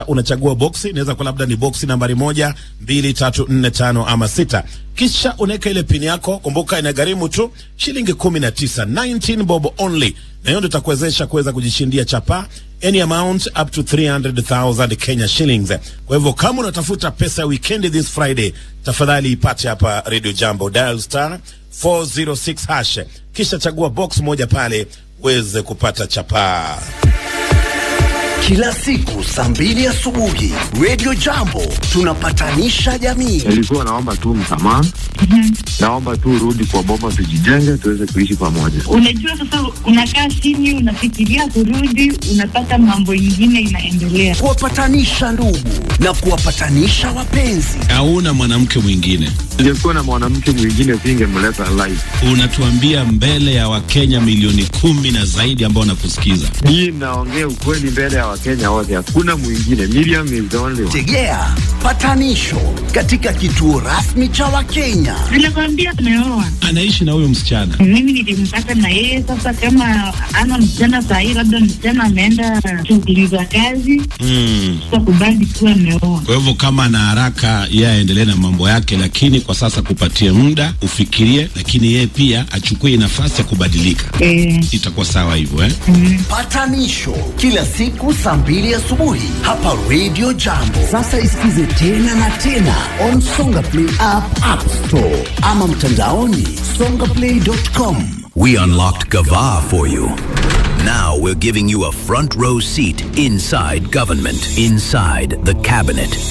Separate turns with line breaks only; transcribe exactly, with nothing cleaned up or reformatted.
Unachagua boksi, inaweza kwa labda ni boksi nambari moja, mbili, tatu, nne, tano ama sita. Kisha unaweka ile pin yako. Kumbuka inagharimu tu shilingi kumi na tisa, nineteen bob only. Na hiyo ndio itakuwezesha kuweza kujishindia chapa any amount up to three hundred thousand Kenya shillings. Kwa hivyo kama unatafuta pesa weekend this Friday, tafadhali ipate hapa Radio Jambo, dial star four oh six hash. Kisha chagua box moja pale uweze kupata chapa.
Kila siku saa mbili asubuhi Radio Jambo tunapatanisha jamii.
Nilikuwa naomba tu msamaha. Mm-hmm. Naomba tu rudi kwa boma tujijenge tuweze kuishi pamoja.
Unajua sasa unakaa chini unafikiria kurudi, unapata mambo mengine inaendelea.
Kuwapatanisha ndugu na kuwapatanisha wapenzi.
Hauna mwanamke mwingine.
Ningekuwa na mwanamke mwingine singemleta live.
Unatuambia mbele ya Wakenya milioni kumi na zaidi ambao wanakusikiza.
Mimi naongea ukweli mbele ya Wakenya wote, hakuna mwingine. Miriam is the only one.
Tegea patanisho katika kituo rasmi cha Wakenya.
Nilikwambia tumeoa.
Anaishi na huyo msichana.
Mimi nilimpata na yeye, sasa kama ana msichana sahi, labda msichana ameenda shughuli za kazi. Mm. Sasa kubali kuwa ameoa.
Kwa hivyo kama ana haraka yeye aendelee na mambo yake, lakini kwa sasa kupatie muda ufikirie, lakini yeye pia achukue nafasi ya kubadilika.
Eh.
Itakuwa sawa hivyo eh?
Mm.
Patanisho kila siku saa mbili asubuhi hapa Radio Jambo. Sasa isikize tena na tena on Songa Play app, App Store ama mtandaoni songa play dot com.
We unlocked Gava for you. Now we're giving you a front row seat inside government, inside the cabinet.